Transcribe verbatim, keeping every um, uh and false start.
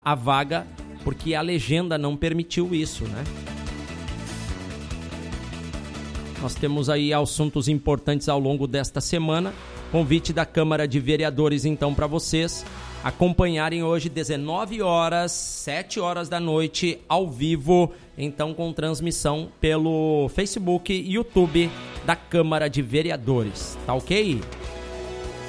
a vaga, porque a legenda não permitiu isso, né? Nós temos aí assuntos importantes ao longo desta semana. Convite da Câmara de Vereadores, então, para vocês acompanharem hoje, dezenove horas, sete horas da noite, ao vivo, então com transmissão pelo Facebook e YouTube da Câmara de Vereadores. Tá ok?